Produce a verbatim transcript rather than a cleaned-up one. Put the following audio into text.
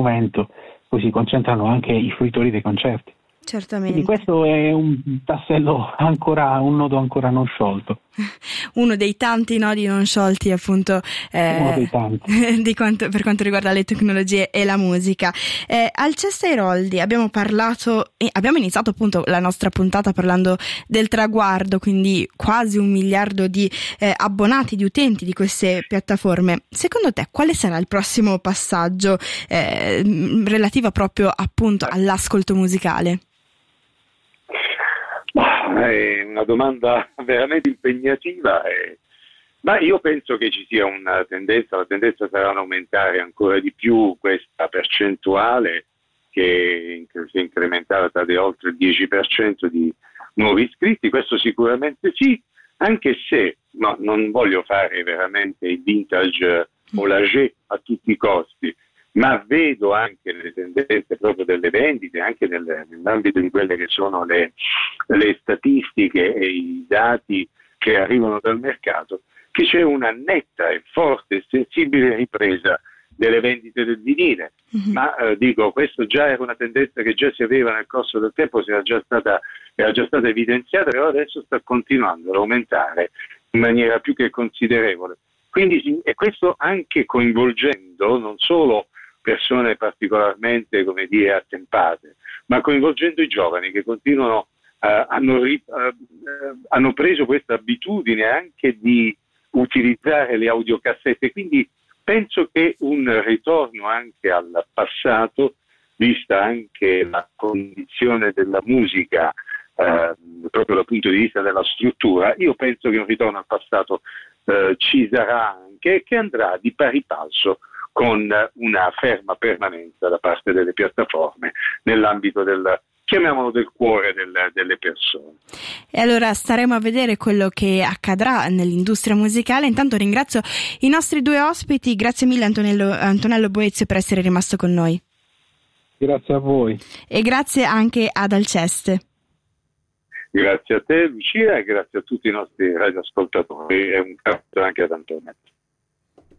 strumento, poi si concentrano anche i fruitori dei concerti. Certamente. Quindi questo è un tassello ancora, un nodo ancora non sciolto. Uno dei tanti nodi non sciolti, appunto, eh, Uno dei tanti. di quanto, per quanto riguarda le tecnologie e la musica. Eh, Alceste Airoldi abbiamo parlato, eh, abbiamo iniziato appunto la nostra puntata parlando del traguardo, quindi quasi un miliardo di eh, abbonati, di utenti di queste piattaforme. Secondo te quale sarà il prossimo passaggio eh, relativo proprio appunto all'ascolto musicale? È una domanda veramente impegnativa, eh. ma io penso che ci sia una tendenza, la tendenza sarà ad aumentare ancora di più questa percentuale che si è incrementata di oltre il dieci per cento di nuovi iscritti, questo sicuramente sì, anche se no, non voglio fare veramente il vintage o l'âge a tutti i costi, ma vedo anche le tendenze proprio delle vendite, anche nel, nell'ambito di quelle che sono le, le statistiche e i dati che arrivano dal mercato, che c'è una netta e forte e sensibile ripresa delle vendite del vinile. Mm-hmm. Ma eh, dico, questo già era una tendenza che già si aveva nel corso del tempo, era già stata, era già stata evidenziata, però adesso sta continuando ad aumentare in maniera più che considerevole. Quindi, e questo anche coinvolgendo non solo persone particolarmente, come dire, attempate, ma coinvolgendo i giovani che continuano, uh, hanno, uh, hanno preso questa abitudine anche di utilizzare le audiocassette, quindi penso che un ritorno anche al passato, vista anche la condizione della musica, uh, proprio dal punto di vista della struttura, io penso che un ritorno al passato uh, ci sarà anche e che andrà di pari passo con una ferma permanenza da parte delle piattaforme nell'ambito del, chiamiamolo, del cuore del, delle persone. E allora staremo a vedere quello che accadrà nell'industria musicale. Intanto ringrazio i nostri due ospiti, grazie mille Antonello, Antonello Boezio per essere rimasto con noi. Grazie a voi. E grazie anche ad Alceste. Grazie a te Lucia e grazie a tutti i nostri radioascoltatori e un grazie anche ad Antonello.